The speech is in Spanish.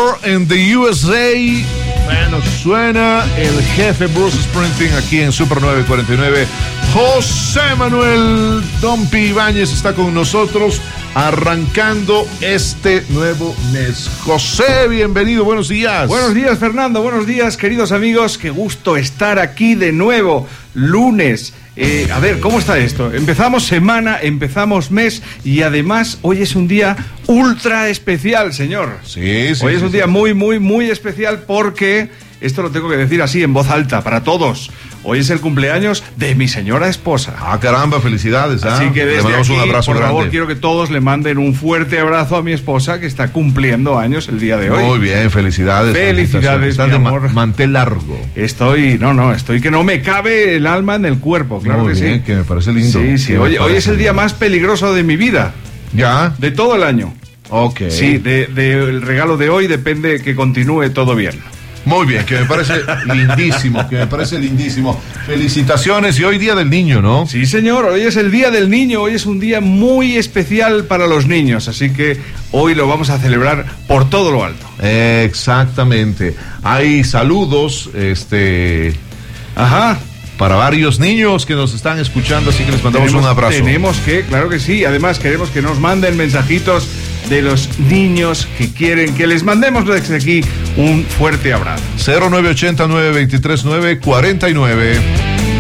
Born in the USA. Bueno, suena el jefe Bruce Springsteen aquí en Super 949. José Manuel Dompi Ibáñez está con nosotros arrancando este nuevo mes. José, bienvenido, buenos días. Buenos días, Fernando, buenos días, queridos amigos. Qué gusto estar aquí de nuevo, lunes. A ver, ¿cómo está esto? Empezamos semana, empezamos mes y además hoy es un día ultra especial, señor. Sí. Hoy es un día muy especial porque, esto lo tengo que decir así en voz alta para todos, hoy es el cumpleaños de mi señora esposa. Ah, caramba, felicidades. Así que desde le mandamos aquí, un abrazo por favor, grande. quiero que todos le manden un fuerte abrazo a mi esposa que está cumpliendo años el día de hoy. Muy bien, felicidades. Felicidades, Estás mi de amor. mantel largo. Estoy que no me cabe el alma en el cuerpo, claro. Muy que bien, sí. que me parece lindo. Sí. Hoy es el día más peligroso de mi vida. ¿Ya? De todo el año. Ok. Sí, del regalo de hoy depende que continúe todo bien. Muy bien, que me parece lindísimo, Felicitaciones y hoy Día del Niño, ¿no? Sí, señor, hoy es el Día del Niño, hoy es un día muy especial para los niños, así que hoy lo vamos a celebrar por todo lo alto. Exactamente. Hay saludos, Ajá. para varios niños que nos están escuchando, así que les mandamos un abrazo. Claro que sí, además queremos que nos manden mensajitos de los niños que quieren que les mandemos desde aquí un fuerte abrazo. 0980 923 949.